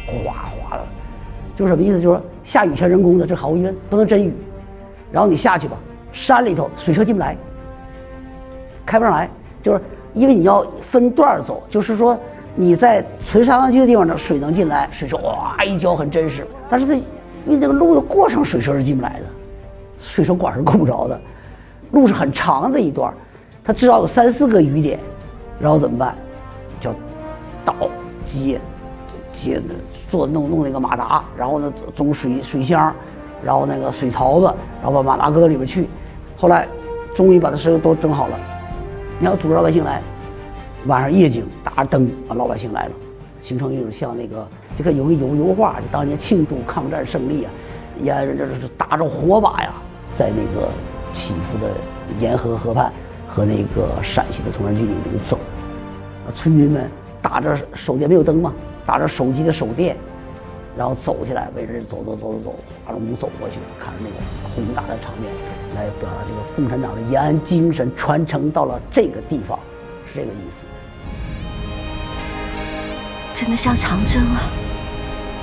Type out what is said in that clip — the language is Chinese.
哗哗的，就是什么意思？就是说下雨全人工的，这毫无疑问不能真雨。然后你下去吧，山里头水车进不来，开不上来，就是因为你要分段走，就是说你在存沙滩区的地方呢，水能进来，水车哇一浇很真实，但是它因为那个路的过程，水车是进不来的，水车管是够不着的，路是很长的一段，它至少有3、4个雨点，然后怎么办？叫倒接做弄那个马达，然后呢种水箱，然后那个水槽子，然后把马达搁到里边去。后来终于把这事都整好了，你要组织老百姓来，晚上夜景打着灯，老百姓来了，形成一种像那个这个有个油画，就当年庆祝抗战胜利啊，也这是打着火把呀，在那个起伏的沿河河畔和那个陕西的崇山峻岭中走，村民们打着手电，没有灯嘛，打着手机的手电，然后走起来，围着走，华容宫走过去，看着那个宏大的场面，来表达这个共产党的延安精神传承到了这个地方，是这个意思。 真的像长征啊！